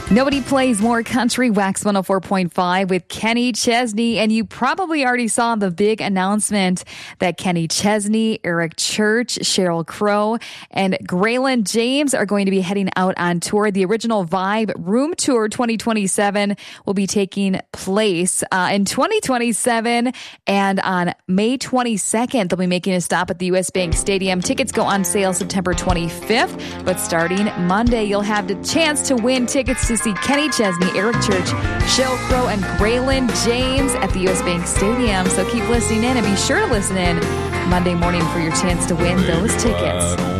Nobody plays more country. Wax 104.5 with Kenny Chesney. And you probably already saw the big announcement that Kenny Chesney, Eric Church, Sheryl Crow, and Graylin James are going to be heading out on tour. The Original Vibe Room Tour 2027 will be taking place in 2027. And on May 22nd, they'll be making a stop at the U.S. Bank Stadium. Tickets go on sale September 25th. But starting Monday, you'll have the chance to win tickets to see Kenny Chesney, Eric Church, Sheryl Crow, and Graylin James at the U.S. Bank Stadium. So keep listening in and be sure to listen in Monday morning for your chance to win those tickets.